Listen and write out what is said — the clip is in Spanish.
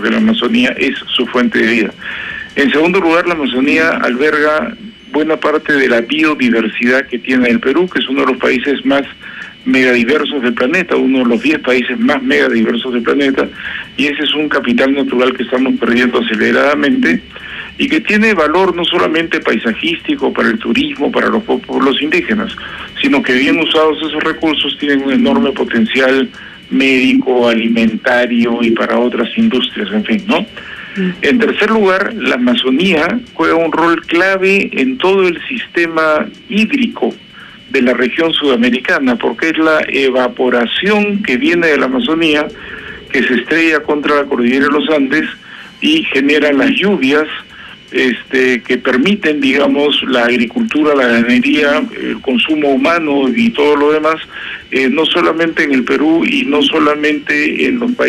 porque la Amazonía es su fuente de vida. En segundo lugar, la Amazonía alberga buena parte de la biodiversidad que tiene el Perú, que es uno de los países más megadiversos del planeta, uno de los 10 países más megadiversos del planeta, y ese es un capital natural que estamos perdiendo aceleradamente y que tiene valor no solamente paisajístico para el turismo, para los pueblos indígenas, sino que bien usados esos recursos tienen un enorme potencial médico, alimentario y para otras industrias, en fin, ¿no? En tercer lugar, la Amazonía juega un rol clave en todo el sistema hídrico de la región sudamericana, porque es la evaporación que viene de la Amazonía que se estrella contra la cordillera de los Andes y genera las lluvias que permiten, digamos, la agricultura, la ganadería, el consumo humano y todo lo demás, no solamente en el Perú y no solamente en los países